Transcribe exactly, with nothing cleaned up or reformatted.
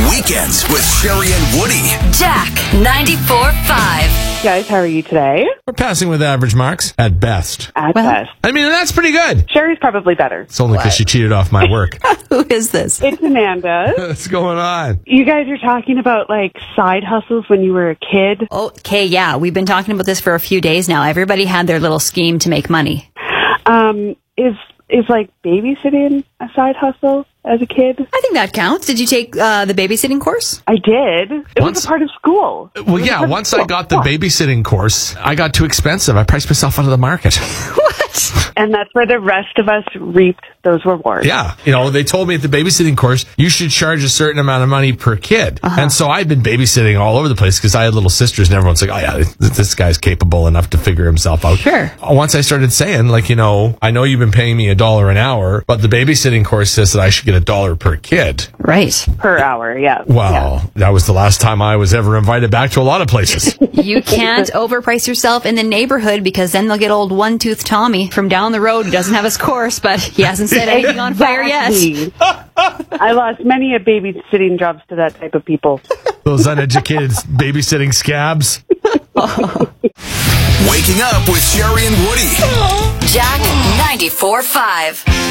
Weekends with Sherry and Woody. Jack ninety-four point five. Guys, how are you today? We're passing with average marks at best. At Well- best. I mean, that's pretty good. Sherry's probably better. It's only because she cheated off my work. Who is this? It's Amanda. What's going on? You guys are talking about, like, side hustles when you were a kid. Okay, yeah, we've been talking about this for a few days now. Everybody had their little scheme to make money. Um, is, is like, babysitting a side hustle as a kid? I think that counts. Did you take uh, the babysitting course? I did. It Once- was a part of school. It Well, was a yeah, part of once I school. got the Yeah. babysitting course, I got too expensive. I priced myself out of the market. What? And that's where the rest of us reaped those rewards. Yeah. You know, they told me at the babysitting course, you should charge a certain amount of money per kid. Uh-huh. And so I'd been babysitting all over the place because I had little sisters and everyone's like, oh yeah, th- this guy's capable enough to figure himself out. Sure. Once I started saying, like, you know, I know you've been paying me a dollar an hour, but the babysitting course says that I should get a dollar per kid. Right. Per hour, yeah. Well, that was the last time I was ever invited back to a lot of places. You can't overprice yourself in the neighborhood because then they'll get old one-tooth Tommy from down the road who doesn't have his course, but he hasn't set anything on fire yet. Exactly. I lost many a babysitting jobs to that type of people. Those uneducated babysitting scabs. Waking up with Sherry and Woody. Jack ninety-four point five.